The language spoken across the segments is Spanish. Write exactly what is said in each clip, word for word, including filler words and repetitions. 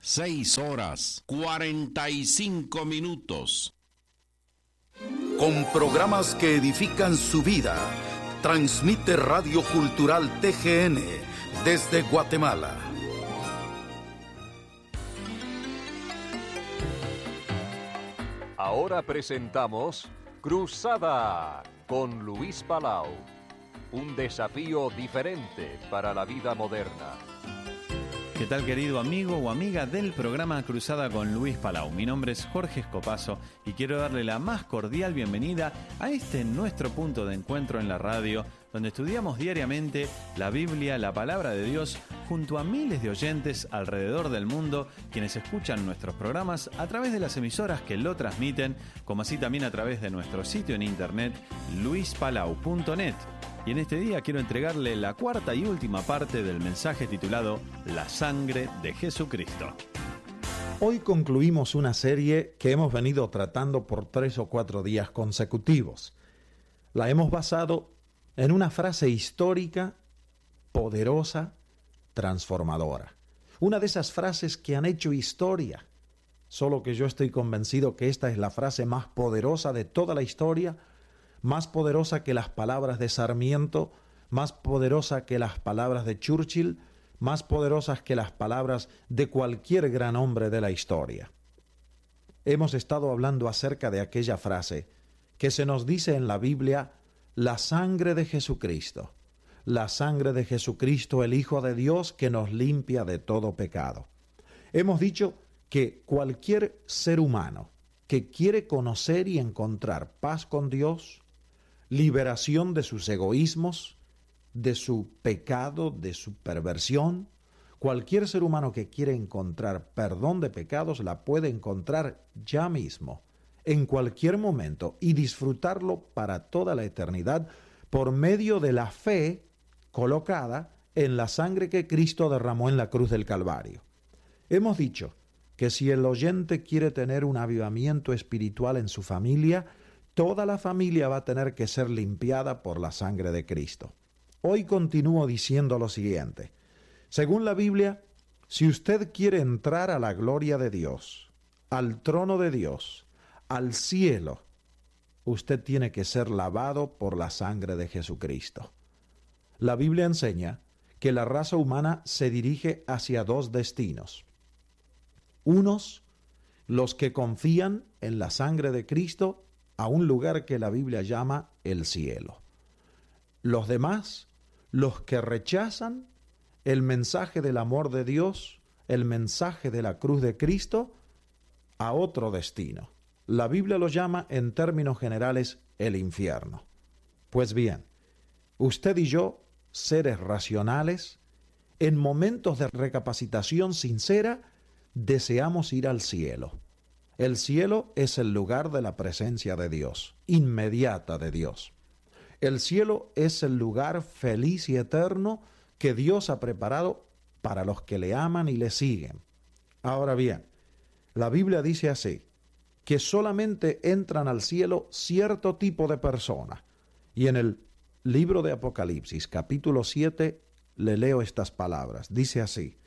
Seis horas, cuarenta y cinco minutos. Con programas que edifican su vida, transmite Radio Cultural T G N desde Guatemala. Ahora presentamos Cruzada con Luis Palau. Un desafío diferente para la vida moderna. ¿Qué tal, querido amigo o amiga del programa Cruzada con Luis Palau? Mi nombre es Jorge Escopazo y quiero darle la más cordial bienvenida a este nuestro punto de encuentro en la radio, donde estudiamos diariamente la Biblia, la palabra de Dios, junto a miles de oyentes alrededor del mundo, quienes escuchan nuestros programas a través de las emisoras que lo transmiten, como así también a través de nuestro sitio en internet, luis palau punto net. Y en este día quiero entregarle la cuarta y última parte del mensaje titulado La sangre de Jesucristo. Hoy concluimos una serie que hemos venido tratando por tres o cuatro días consecutivos. La hemos basado en una frase histórica, poderosa, transformadora. Una de esas frases que han hecho historia. Solo que yo estoy convencido que esta es la frase más poderosa de toda la historia, más poderosa que las palabras de Sarmiento, más poderosa que las palabras de Churchill, más poderosas que las palabras de cualquier gran hombre de la historia. Hemos estado hablando acerca de aquella frase que se nos dice en la Biblia, la sangre de Jesucristo, la sangre de Jesucristo, el Hijo de Dios, que nos limpia de todo pecado. Hemos dicho que cualquier ser humano que quiere conocer y encontrar paz con Dios, liberación de sus egoísmos, de su pecado, de su perversión, cualquier ser humano que quiere encontrar perdón de pecados la puede encontrar ya mismo, en cualquier momento, y disfrutarlo para toda la eternidad por medio de la fe colocada en la sangre que Cristo derramó en la cruz del Calvario. Hemos dicho que si el oyente quiere tener un avivamiento espiritual en su familia, toda la familia va a tener que ser limpiada por la sangre de Cristo. Hoy continúo diciendo lo siguiente. Según la Biblia, si usted quiere entrar a la gloria de Dios, al trono de Dios, al cielo, usted tiene que ser lavado por la sangre de Jesucristo. La Biblia enseña que la raza humana se dirige hacia dos destinos. Unos, los que confían en la sangre de Cristo, a un lugar que la Biblia llama el cielo. Los demás, los que rechazan el mensaje del amor de Dios, el mensaje de la cruz de Cristo, a otro destino. La Biblia lo llama en términos generales el infierno. Pues bien, usted y yo, seres racionales, en momentos de recapacitación sincera, deseamos ir al cielo. El cielo es el lugar de la presencia de Dios, inmediata de Dios. El cielo es el lugar feliz y eterno que Dios ha preparado para los que le aman y le siguen. Ahora bien, la Biblia dice así, que solamente entran al cielo cierto tipo de personas. Y en el libro de Apocalipsis, capítulo siete, le leo estas palabras. Dice así,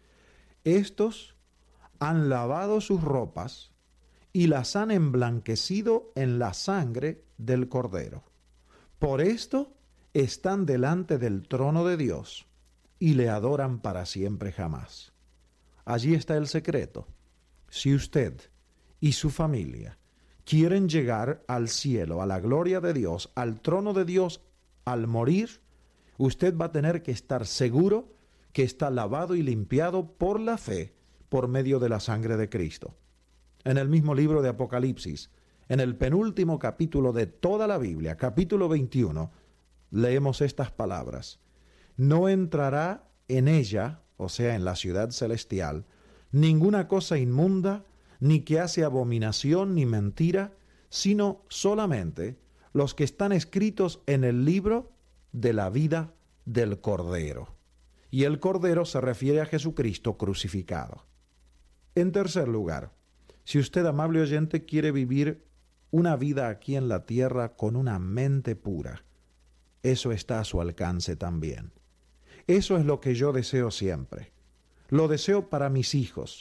estos han lavado sus ropas y las han emblanquecido en la sangre del Cordero. Por esto están delante del trono de Dios y le adoran para siempre jamás. Allí está el secreto. Si usted y su familia quieren llegar al cielo, a la gloria de Dios, al trono de Dios, al morir, usted va a tener que estar seguro que está lavado y limpiado por la fe, por medio de la sangre de Cristo. En el mismo libro de Apocalipsis, en el penúltimo capítulo de toda la Biblia, capítulo veintiuno, leemos estas palabras. No entrará en ella, o sea, en la ciudad celestial, ninguna cosa inmunda, ni que hace abominación ni mentira, sino solamente los que están escritos en el libro de la vida del Cordero. Y el Cordero se refiere a Jesucristo crucificado. En tercer lugar, si usted, amable oyente, quiere vivir una vida aquí en la tierra con una mente pura, eso está a su alcance también. Eso es lo que yo deseo siempre. Lo deseo para mis hijos,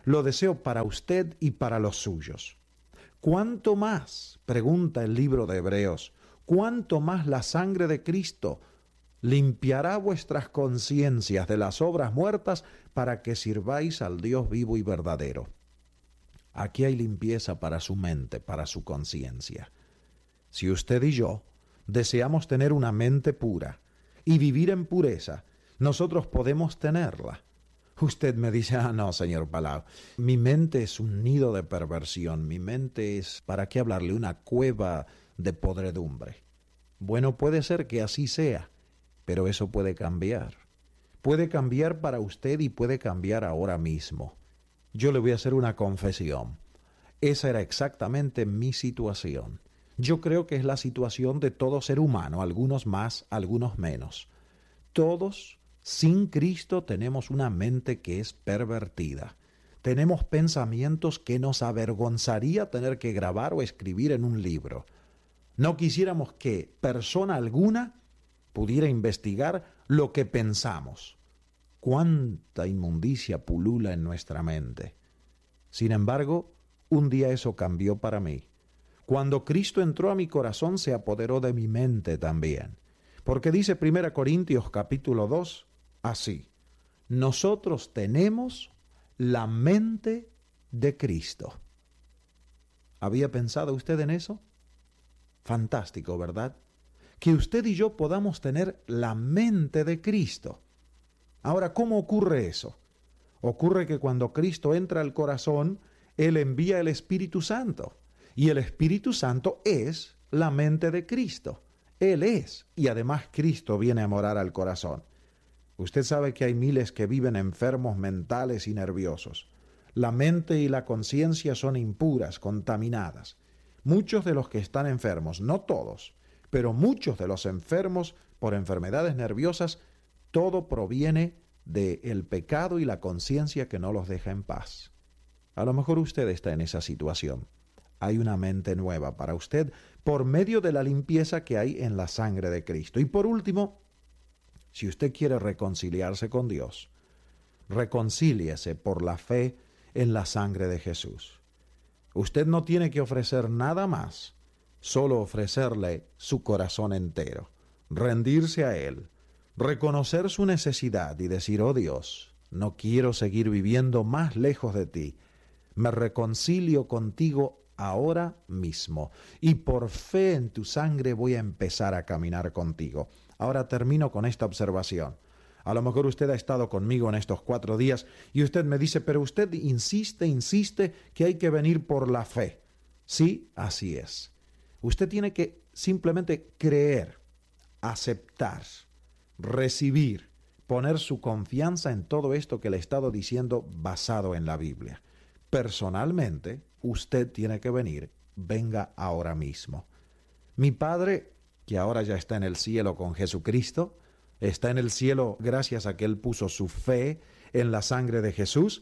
lo deseo para usted y para los suyos. ¿Cuánto más, pregunta el libro de Hebreos, cuánto más la sangre de Cristo limpiará vuestras conciencias de las obras muertas para que sirváis al Dios vivo y verdadero? Aquí hay limpieza para su mente, para su conciencia. Si usted y yo deseamos tener una mente pura y vivir en pureza, nosotros podemos tenerla. Usted me dice, ah, no, señor Palau, mi mente es un nido de perversión, mi mente es, ¿para qué hablarle?, una cueva de podredumbre. Bueno, puede ser que así sea, pero eso puede cambiar. Puede cambiar para usted y puede cambiar ahora mismo. Yo le voy a hacer una confesión. Esa era exactamente mi situación. Yo creo que es la situación de todo ser humano, algunos más, algunos menos. Todos, sin Cristo, tenemos una mente que es pervertida. Tenemos pensamientos que nos avergonzaría tener que grabar o escribir en un libro. No quisiéramos que persona alguna pudiera investigar lo que pensamos. Cuánta inmundicia pulula en nuestra mente. Sin embargo, un día eso cambió para mí. Cuando Cristo entró a mi corazón, se apoderó de mi mente también. Porque dice primera Corintios capítulo dos, así: nosotros tenemos la mente de Cristo. ¿Había pensado usted en eso? Fantástico, ¿verdad? Que usted y yo podamos tener la mente de Cristo. Ahora, ¿cómo ocurre eso? Ocurre que cuando Cristo entra al corazón, Él envía el Espíritu Santo. Y el Espíritu Santo es la mente de Cristo. Él es. Y además Cristo viene a morar al corazón. Usted sabe que hay miles que viven enfermos mentales y nerviosos. La mente y la conciencia son impuras, contaminadas. Muchos de los que están enfermos, no todos, pero muchos de los enfermos por enfermedades nerviosas, todo proviene del pecado y la conciencia que no los deja en paz. A lo mejor usted está en esa situación. Hay una mente nueva para usted por medio de la limpieza que hay en la sangre de Cristo. Y por último, si usted quiere reconciliarse con Dios, reconcíliese por la fe en la sangre de Jesús. Usted no tiene que ofrecer nada más, solo ofrecerle su corazón entero, rendirse a Él, reconocer su necesidad y decir, oh Dios, no quiero seguir viviendo más lejos de ti, me reconcilio contigo ahora mismo y por fe en tu sangre voy a empezar a caminar contigo. Ahora termino con esta observación. A lo mejor usted ha estado conmigo en estos cuatro días y usted me dice, pero usted insiste, insiste que hay que venir por la fe. Sí, así es. Usted tiene que simplemente creer, aceptar, recibir, poner su confianza en todo esto que le he estado diciendo basado en la Biblia. Personalmente, usted tiene que venir, venga ahora mismo. Mi Padre, que ahora ya está en el cielo con Jesucristo, está en el cielo gracias a que Él puso su fe en la sangre de Jesús.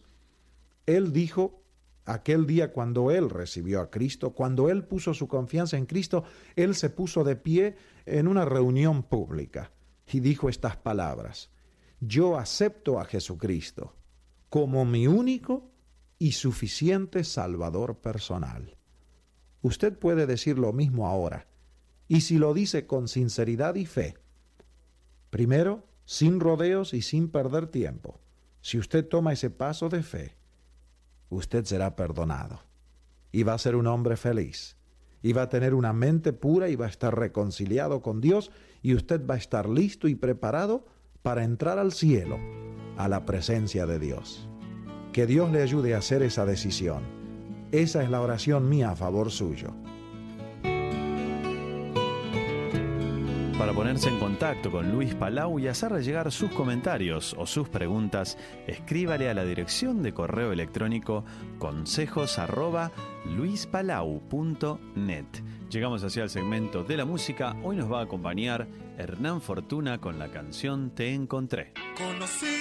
Él dijo, aquel día cuando Él recibió a Cristo, cuando Él puso su confianza en Cristo, Él se puso de pie en una reunión pública y dijo estas palabras: yo acepto a Jesucristo como mi único y suficiente Salvador personal. Usted puede decir lo mismo ahora, y si lo dice con sinceridad y fe, primero, sin rodeos y sin perder tiempo, si usted toma ese paso de fe, usted será perdonado, y va a ser un hombre feliz, y va a tener una mente pura y va a estar reconciliado con Dios, y usted va a estar listo y preparado para entrar al cielo, a la presencia de Dios. Que Dios le ayude a hacer esa decisión. Esa es la oración mía a favor suyo. Para ponerse en contacto con Luis Palau y hacerle llegar sus comentarios o sus preguntas, escríbale a la dirección de correo electrónico consejos arroba luispalau punto net. Llegamos hacia el segmento de la música. Hoy nos va a acompañar Hernán Fortuna con la canción Te Encontré. Conocí